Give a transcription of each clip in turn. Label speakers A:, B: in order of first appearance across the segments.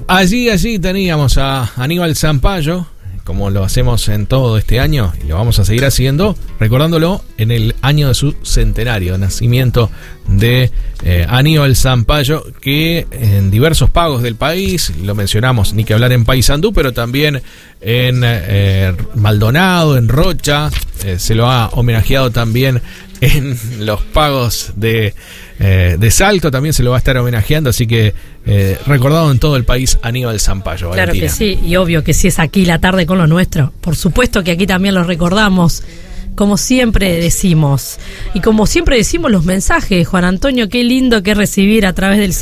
A: Allí teníamos a Aníbal Zampayo, como lo hacemos en todo este año, y lo vamos a seguir haciendo, recordándolo en el año de su centenario, nacimiento de Aníbal Zampayo, que en diversos pagos del país, lo mencionamos, ni que hablar en Paysandú, pero también en Maldonado, en Rocha, se lo ha homenajeado también en los pagos de Salto, también se lo va a estar homenajeando, así que recordado en todo el país Aníbal Zampayo.
B: Claro
A: Valentina.
B: que sí, y obvio que sí es aquí la tarde con lo nuestro. Por supuesto que aquí también lo recordamos, como siempre decimos. Y como siempre decimos los mensajes, Juan Antonio, qué lindo que recibir a través del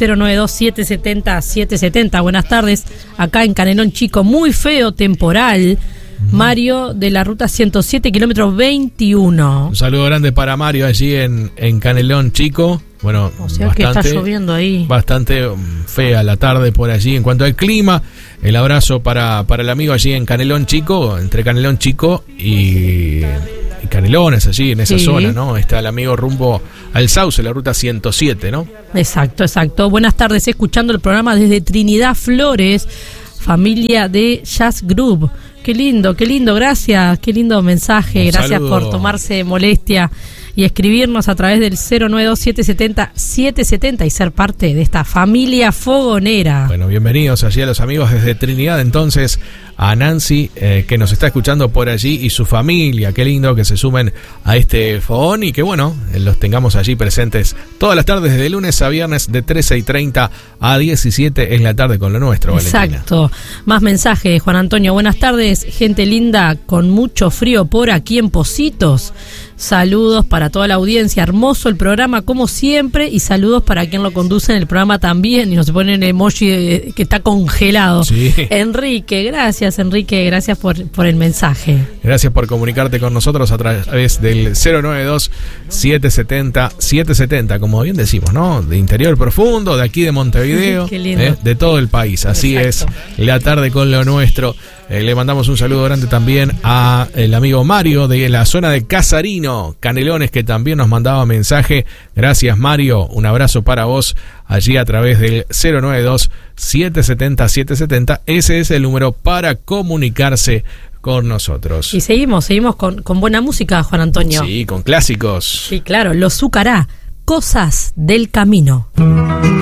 B: 092-770-770. Buenas tardes, acá en Canelón Chico, muy feo temporal. Mario de la ruta 107, kilómetro 21.
A: Un saludo grande para Mario allí en Canelón Chico. Bueno,
B: o sea que está lloviendo ahí. Bastante
A: fea la tarde por allí. En cuanto al clima, el abrazo para el amigo allí en Canelón Chico, entre Canelón Chico y Canelones, allí en esa zona, ¿no? Está el amigo rumbo al Sauce, la ruta 107, ¿no?
B: Exacto. Buenas tardes, escuchando el programa desde Trinidad Flores, familia de Jazz Group. Qué lindo, gracias, qué lindo mensaje, gracias por tomarse molestia y escribirnos a través del 092-770-770 y ser parte de esta familia fogonera.
A: Bueno, bienvenidos allí a los amigos desde Trinidad, entonces a Nancy, que nos está escuchando por allí, y su familia. Qué lindo que se sumen a este fogón y que, bueno, los tengamos allí presentes todas las tardes, de lunes a viernes, de 13:30 a 17 en la tarde con lo nuestro, Valentina.
B: Exacto. Más mensajes, Juan Antonio. Buenas tardes, gente linda, con mucho frío por aquí en Pocitos. Saludos para toda la audiencia, hermoso el programa como siempre, y saludos para quien lo conduce en el programa también, y nos ponen el emoji que está congelado.
A: Sí.
B: Enrique, gracias por el mensaje.
A: Gracias por comunicarte con nosotros a través del 092-770-770, como bien decimos, ¿no? De interior profundo, de aquí de Montevideo,
B: Qué lindo.
A: De todo el país. Así
B: Exacto.
A: Es la tarde con lo nuestro. Le mandamos un saludo grande también a el amigo Mario de la zona de Casarino, Canelones, que también nos mandaba mensaje. Gracias, Mario, un abrazo para vos allí a través del 092-770-770. Ese es el número para comunicarse con nosotros.
B: Y seguimos con buena música, Juan Antonio.
A: Sí, con clásicos.
B: Sí, claro, Los Zucará, Cosas del Camino.